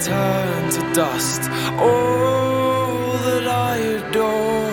turn to dust. All that I adore.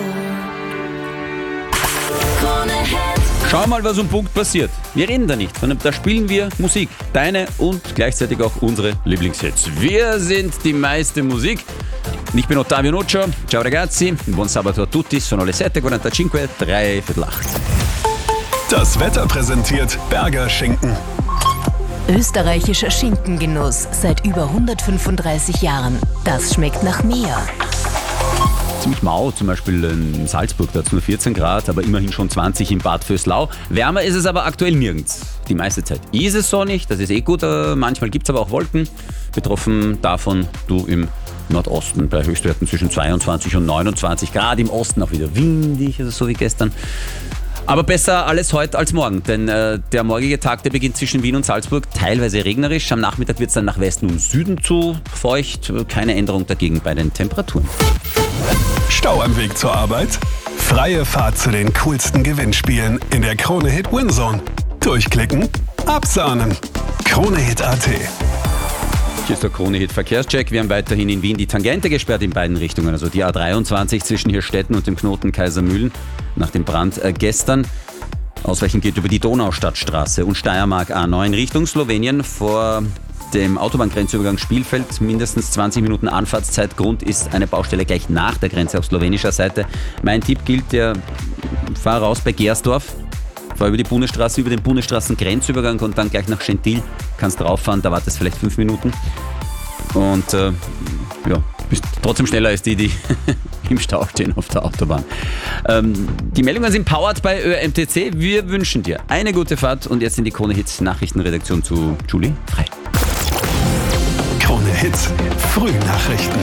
Schau mal, was um Punkt passiert. Wir reden da nicht, sondern da spielen wir Musik. Deine und gleichzeitig auch unsere Lieblingshits. Wir sind die meiste Musik. Ich bin Ottavio Nuccio. Ciao ragazzi, buon sabato a tutti. Sono le 7:45, 7:45. Das Wetter präsentiert Berger Schinken. Österreichischer Schinkengenuss seit über 135 Jahren. Das schmeckt nach mehr. Ziemlich mau, zum Beispiel in Salzburg, da hat es nur 14 Grad, aber immerhin schon 20 in Bad Vöslau. Wärmer ist es aber aktuell nirgends. Die meiste Zeit ist es sonnig, das ist eh gut, manchmal gibt es aber auch Wolken. Betroffen davon du im Nordosten bei Höchstwerten zwischen 22 und 29 Grad, im Osten auch wieder windig, also so wie gestern. Aber besser alles heute als morgen, denn der morgige Tag, der beginnt zwischen Wien und Salzburg, teilweise regnerisch. Am Nachmittag wird es dann nach Westen und Süden zu feucht. Keine Änderung dagegen bei den Temperaturen. Stau am Weg zur Arbeit? Freie Fahrt zu den coolsten Gewinnspielen in der Krone-Hit Winzone. Durchklicken, absahnen. Krone-Hit.at. Hier ist der Krone-Hit Verkehrscheck. Wir haben weiterhin in Wien die Tangente gesperrt in beiden Richtungen, also die A23 zwischen Hirstetten und dem Knoten Kaisermühlen nach dem Brand gestern. Ausweichen geht über die Donaustadtstraße und Steiermark A9 Richtung Slowenien vor dem Autobahngrenzübergang Spielfeld. Mindestens 20 Minuten Anfahrtszeit. Grund ist eine Baustelle gleich nach der Grenze auf slowenischer Seite. Mein Tipp gilt, fahr raus bei Gersdorf. Fahr über die Bundesstraße, über den Bundesstraßen-Grenzübergang und dann gleich nach Schentil. Kannst rauffahren, da wartest vielleicht 5 Minuten. Und bist trotzdem schneller als die im Stau stehen auf der Autobahn. Die Meldungen sind powered bei ÖMTC. Wir wünschen dir eine gute Fahrt und jetzt in die Krone-Hits Nachrichtenredaktion zu Julie Frei. Krone-Hits Frühnachrichten.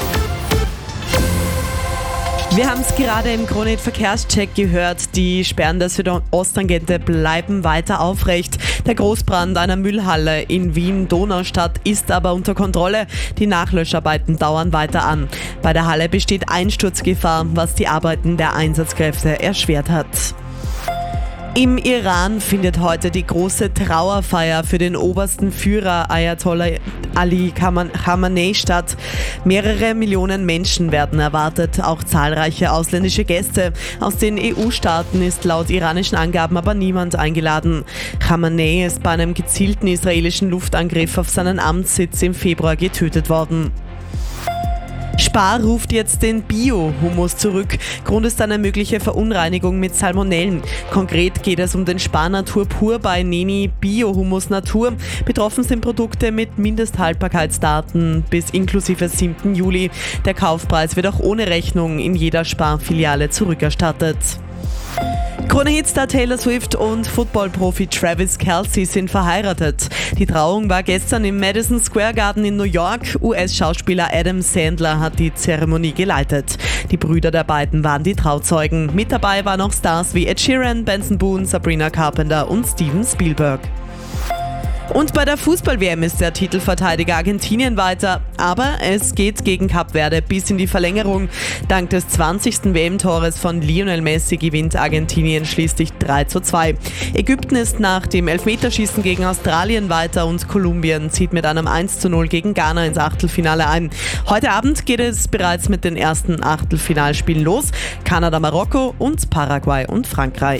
Wir haben es gerade im Krone-Hit Verkehrscheck gehört. Die Sperren der Südosttangente bleiben weiter aufrecht. Der Großbrand einer Müllhalle in Wien-Donaustadt ist aber unter Kontrolle. Die Nachlöscharbeiten dauern weiter an. Bei der Halle besteht Einsturzgefahr, was die Arbeiten der Einsatzkräfte erschwert hat. Im Iran findet heute die große Trauerfeier für den obersten Führer Ayatollah Ali Khamenei statt. Mehrere Millionen Menschen werden erwartet, auch zahlreiche ausländische Gäste. Aus den EU-Staaten ist laut iranischen Angaben aber niemand eingeladen. Khamenei ist bei einem gezielten israelischen Luftangriff auf seinen Amtssitz im Februar getötet worden. Spar ruft jetzt den Bio-Hummus zurück. Grund ist eine mögliche Verunreinigung mit Salmonellen. Konkret geht es um den Spar Natur Pur bei Neni Bio-Hummus Natur. Betroffen sind Produkte mit Mindesthaltbarkeitsdaten bis inklusive 7. Juli. Der Kaufpreis wird auch ohne Rechnung in jeder Spar-Filiale zurückerstattet. Krone-Hitstar Taylor Swift und Football-Profi Travis Kelce sind verheiratet. Die Trauung war gestern im Madison Square Garden in New York. US-Schauspieler Adam Sandler hat die Zeremonie geleitet. Die Brüder der beiden waren die Trauzeugen. Mit dabei waren auch Stars wie Ed Sheeran, Benson Boone, Sabrina Carpenter und Steven Spielberg. Und bei der Fußball-WM ist der Titelverteidiger Argentinien weiter, aber es geht gegen Kap Verde bis in die Verlängerung. Dank des 20. WM-Tores von Lionel Messi gewinnt Argentinien schließlich 3:2. Ägypten ist nach dem Elfmeterschießen gegen Australien weiter und Kolumbien zieht mit einem 1:0 gegen Ghana ins Achtelfinale ein. Heute Abend geht es bereits mit den ersten Achtelfinalspielen los. Kanada, Marokko und Paraguay und Frankreich.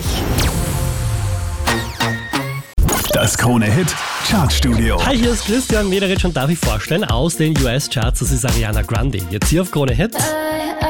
Das Krone-Hit Chartstudio. Hi, hier ist Christian Mederich und darf ich vorstellen aus den US-Charts, das ist Ariana Grande. Jetzt hier auf Krone Hit.